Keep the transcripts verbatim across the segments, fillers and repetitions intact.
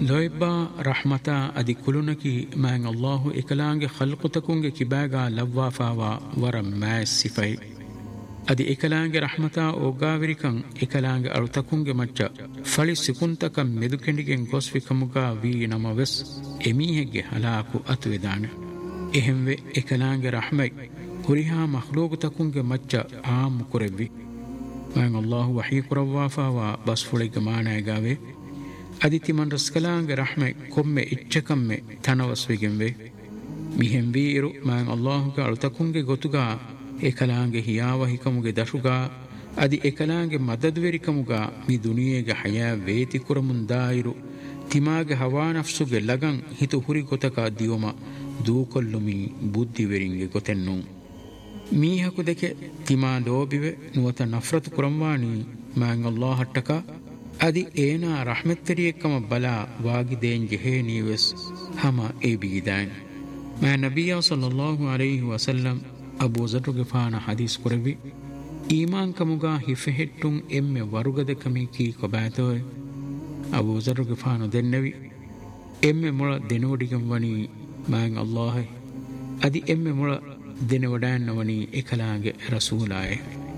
ಲೊಯ್ಬಾ ರಹ್ಮತ ಅದಿ ಕುಲುನಕಿ ಮ್ಯಾಂಗ್ ಅಲ್ಲಾಹು ಎಕಲಾಂಗೆ ಖಲ್ಕುತಕುಂಗೆ ಕಿಬಾಗ ಲವ್ವಾಫಾವಾ ವರ ಮ್ಯಾಸ್ ಸಿಫೈ ಅದಿ ಎಕಲಾಂಗೆ ರಹ್ಮತ ಒಗ್ಗಾವಿರಿಕಂ ಎಕಲಾಂಗೆ ಅಳುತಕುಂಗೆ ಮಚ್ಚ ಫಳಿ ಸಿಕುಂತಕ ಮೆದುಕೆಂಡಿಗೆಂ ಗೊಸ್ವಿಕಮುಗ ವಿ ನಮವೆಸ್ ಎಮೀಹೆಗ್ಗೆ ಹಲಾಕು ಅತುವೆದಾನೆ ಎಹೆಂವೆ ಎಕಲಾಂಗೆ ರಹ್ಮೈ ಹುರಿಹಾ ಮಖ್ಲೂಗುತಕುಂಗೆ ಮಚ್ಚ ಆಮು ಕುರೆವ್ವಿ ಮ್ಯಾಂಗ್ ಅಲ್ಲಾಹು ವಹೀ ಕುರವ್ವಾಫಾವಾ ಬಸ್ಫುಳಿಗೆ ಮಾನಾಯಗಾವೆ ಅದಿತಿ ಮನ್ ರಸ್ಕಲಾಂಗೆ ರಹ್ಮೆ ಕೊಮ್ಮೆ ಇಚ್ಛಕಮ್ಮೆ ತನವಸ್ವಿಗೆಂವೆ ಮಿಹೆಂ ವೀರು ಮ್ಯಾಂಗ್ ಅಲ್ಲಾಹುಗೆ ಅಳುತಕುಂಗೆ ಗೊತುಗ ಎಕಲಾಂಗೆ ಹಿಯಾವ ಹಿಕಮುಗೆ ದಶುಗ ಅದಿ ಎಕಲಾಂಗೆ ಮದದ್ವೆರಿಕಮುಗ ಮಿ ದುನಿಯೆಗೆ ಹಯಾ ವೇತಿ ಕುರಮುಂದಾಯಿರು ತಿಮಾಗೆ ಹವಾ ನಫ್ಸುಗೆ ಲಗಂ ಹಿತು ಹುರಿ ಗೊತಕ ದಿಯೊಮ ದೂಕೊಲ್ಲುಮಿ ಬುದ್ಧಿವೆರಿಂಗೆ ಗೊತೆನ್ನು ಮೀಹಕು ದೆಕೆ ತಿಮಾ ಲೋಬಿವೆ ನುವತ ನಫ್ರತು ಕುರಂವಾಣಿ ಮ್ಯಾಂಗ್ ಅಲ್ಲಾಹಟ್ಟಕ ಅದಿ ಏನಾ ರಹ್ಮೆತ್ತರಿಯಕ್ಕಮ ಬಲ ವಾಗಿದೇನ್ ಜೆಹೇ ನೀವೆಸ್ ಹಮ ಎ ಬೀದಾನ್ ಮಾ ನಬಿಯ ಸಲ್ಲಲ್ಲಾಹು ಅಲೈಹಿ ವಸಲ್ಲಂ ಅಬೂ ಝರ್ ಗಿಫಾನ ಹದೀಸ್ ಕುರವಿ ಈಮಾನ್ ಕಮುಗ ಹಿಫೆහෙಟ್ಟುಂ ಎಮ್ಮೆ ವರುಗದ ಕಮಿ ಕೀ ಕೊಬಾತೋಯ್ ಅಬೂ ಝರ್ ಗಿಫಾನ ದೆನ್ನವಿ ಎಮ್ಮೆ ಮುಳ ದೆನೋಡಿಗಂ ವನಿ ಮ್ಯಾಂಗ್ ಅಲ್ಲಾಹ್ ಅದಿ ಎಮ್ಮೆ ಮುಳ ದೆನವಡಾನ್ನ ವನಿ ಎಕಲಾಗೆ ರಸೂಲಾಯ್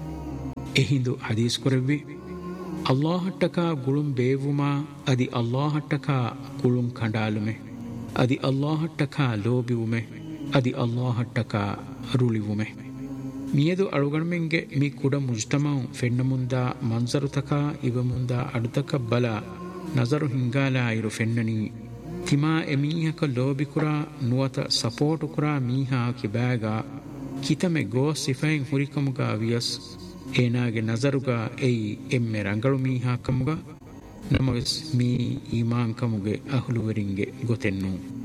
ಎಹಿಂದು ಹದೀಸ್ ಕುರವಿ ಅಲ್ಲಾಹಟ್ಟಕ ಗುಳುಂ ಬೇವುಮಾ ಅದಿ ಅಲ್ಲಾಹಟ್ಟಕ ಗುಳುಂ ಕಂಡಾಲುಮೆ ಅದಿ ಅಲ್ಲಾಹಟ್ಟಕ ಲೋಬಿವುಮೆ ಅದಿ ಅಲ್ಲಾಹಟ್ಟಕ ರುಳಿವುಮೆ ಮಿಯದು ಅಳುಗಣ್ಮೆಂಗೆ ಮಿ ಕುಡ ಮುಜ್ತಮಂ ಫೆನ್ನ ಮುಂದ ಮಂಜರುತಕ ಇವ ಮುಂದ ಅಡುತಕ ಬಲ ನಜರು ಹಿಂಗಾಲ ಇರು ಫೆನ್ನನಿ ತಿಮಾ ಎಮೀಹಕ ಲೋಬಿಕುರ ನುವತ ಸಪೋರ್ಟು ಕುರ ಮೀಹಾ ಕಿಬಾಗ ಕಿತಮೆ ಗೋ ಸಿಫೈನ್ ಹುರಿಕಮುಗ ವಿಯಸ್ ಏನಾಗೆ ನಜರುಗ ಎಯಿ ಎಮ್ಮೆ ರಂಗಳು ಮೀಹಾ ಕಮುಗ ನಮವೆಸ್ ಮೀ ಈಮಾನ್ ಕಮುಗೆ ಅಹುಲುವರಿಂಗೆ ಗೊತೆನ್ನು